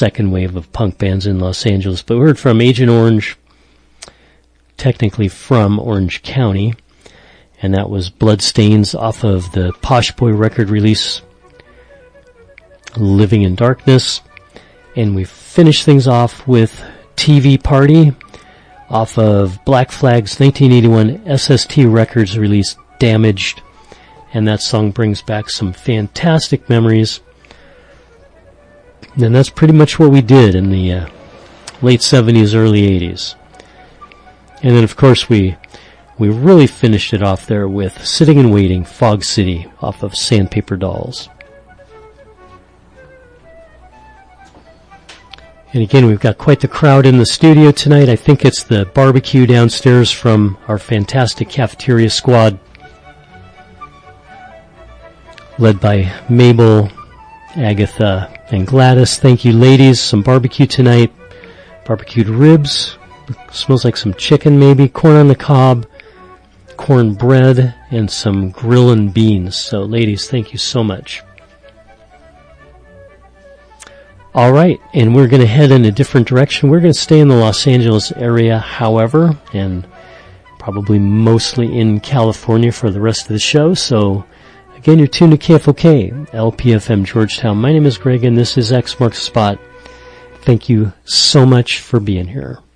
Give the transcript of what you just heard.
second wave of punk bands in Los Angeles. But we heard from Agent Orange, technically from Orange County, and that was Bloodstains off of the Posh Boy record release, Living in Darkness. And we finished things off with TV Party off of Black Flag's 1981 SST Records release, Damaged. And that song brings back some fantastic memories. And that's pretty much what we did in the late 70s, early 80s. And then, of course, we really finished it off there with Sitting and Waiting, Fog City, off of Sandpaper Dolls. And again, we've got quite the crowd in the studio tonight. I think it's the barbecue downstairs from our fantastic cafeteria squad, led by Mabel, Agatha, and Gladys. Thank you, ladies. Some barbecue tonight. Barbecued ribs. Smells like some chicken, maybe. Corn on the cob. Corn bread. And some grill and beans. So, ladies, thank you so much. All right, and we're going to head in a different direction. We're going to stay in the Los Angeles area, however, and probably mostly in California for the rest of the show. So, again, you're tuned to KFOK, LPFM Georgetown. My name is Greg, and this is X Marks the Spot. Thank you so much for being here.